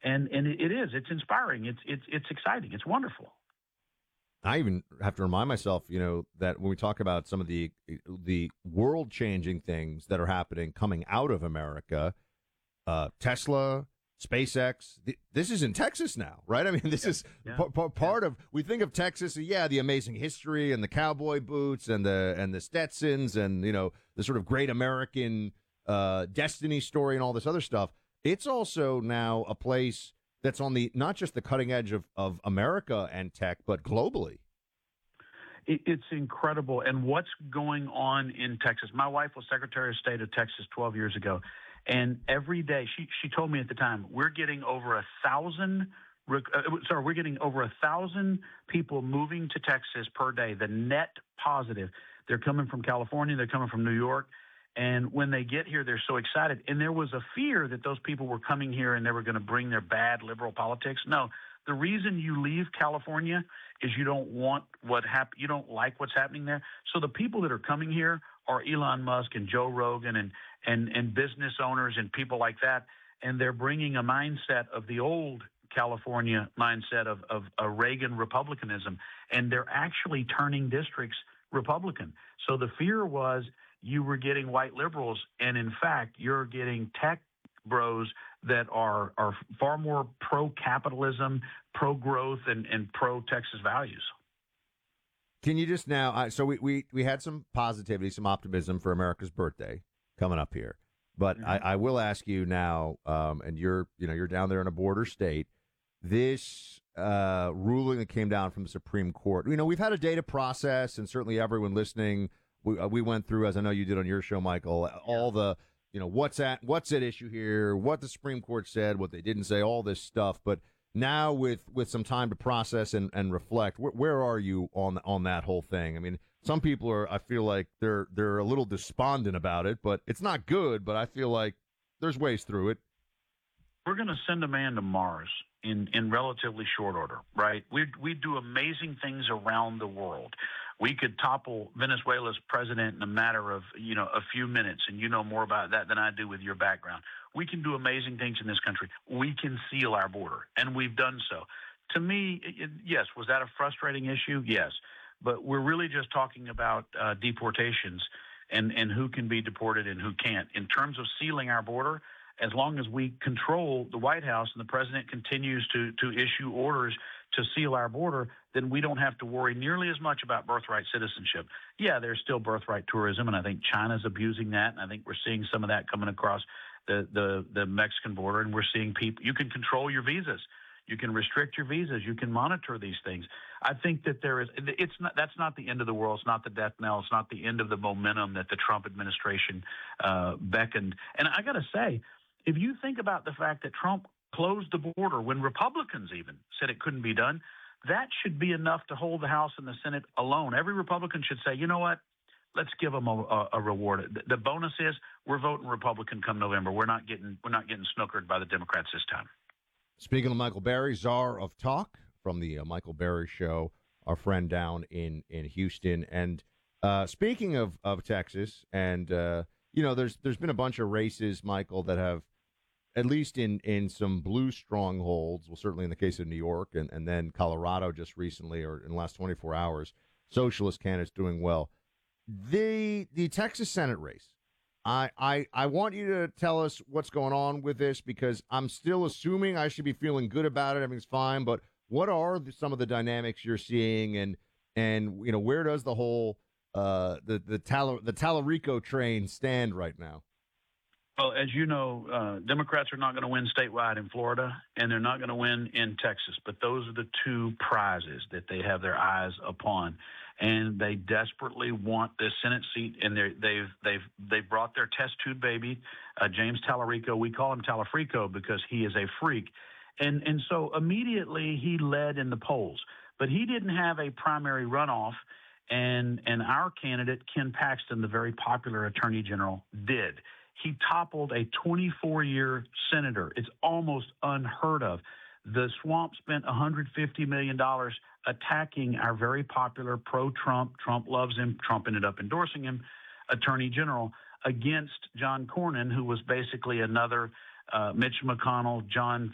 And it is. It's inspiring. It's exciting. It's wonderful. I even have to remind myself, that when we talk about some of the world-changing things that are happening coming out of America, Tesla, SpaceX, this is in Texas now, right? I mean, this is part of. We think of Texas, the amazing history and the cowboy boots and the Stetsons and the sort of great American destiny story and all this other stuff. It's also now a place that's on the not just the cutting edge of America and tech, but globally. It's incredible. And what's going on in Texas? My wife was Secretary of State of Texas 12 years ago. And every day, she told me at the time, we're getting over 1,000 people moving to Texas per day, the net positive. They're coming from California. They're coming from New York. And when they get here, they're so excited. And there was a fear that those people were coming here and they were going to bring their bad liberal politics. No, the reason you leave California is you don't want you don't like what's happening there. So the people that are coming here are Elon Musk and Joe Rogan and business owners and people like that. And they're bringing a mindset of the old California mindset of a Reagan Republicanism. And they're actually turning districts Republican. So the fear was you were getting white liberals, and in fact, you're getting tech bros that are far more pro-capitalism, pro-growth, and pro-Texas values. Can you just now? So we had some positivity, some optimism for America's birthday coming up here, but I will ask you now, and you're down there in a border state. This ruling that came down from the Supreme Court. We've had a data process, and certainly everyone listening. We went through, as I know you did on your show, Michael, all the, what's at issue here, what the Supreme Court said, what they didn't say, all this stuff. But now with some time to process and reflect, where are you on that whole thing? I mean, some people I feel like they're a little despondent about it, but it's not good. But I feel like there's ways through it. We're going to send a man to Mars in relatively short order, right? We do amazing things around the world. We could topple Venezuela's president in a matter of, a few minutes, and you know more about that than I do with your background. We can do amazing things in this country. We can seal our border, and we've done so. To me, yes, was that a frustrating issue? Yes. But we're really just talking about deportations and who can be deported and who can't. In terms of sealing our border, as long as we control the White House and the president continues to issue orders to seal our border, then we don't have to worry nearly as much about birthright citizenship. Yeah, there's still birthright tourism, and I think China's abusing that, and I think we're seeing some of that coming across the Mexican border, and we're seeing people. You can control your visas. You can restrict your visas. You can monitor these things. I think that that's not the end of the world. It's not the death knell. It's not the end of the momentum that the Trump administration beckoned. And I got to say, if you think about the fact that Trump closed the border when Republicans even said it couldn't be done, that should be enough to hold the House and the Senate alone. Every Republican should say, you know what, let's give them a reward. The bonus is we're voting Republican come November. We're not getting snookered by the Democrats this time. Speaking of Michael Berry, czar of talk from the Michael Berry Show, our friend down in Houston. And speaking of Texas, and there's been a bunch of races, Michael, that have, at least in some blue strongholds, well, certainly in the case of New York and then Colorado just recently, or in the last 24 hours, socialist candidates doing well. The Texas Senate race, I want you to tell us what's going on with this, because I'm still assuming I should be feeling good about it. Everything's fine, but what are some of the dynamics you're seeing, and where does the whole the Tallarico train stand right now? Well, as you know, Democrats are not going to win statewide in Florida, and they're not going to win in Texas. But those are the two prizes that they have their eyes upon, and they desperately want this Senate seat. And they've brought their test tube baby, James Tallarico. We call him Talafrico because he is a freak, and so immediately he led in the polls. But he didn't have a primary runoff, and our candidate Ken Paxton, the very popular Attorney General, did. He toppled a 24-year senator. It's almost unheard of. The swamp spent $150 million attacking our very popular pro-Trump, Trump loves him, Trump ended up endorsing him, Attorney General, against John Cornyn, who was basically another Mitch McConnell, John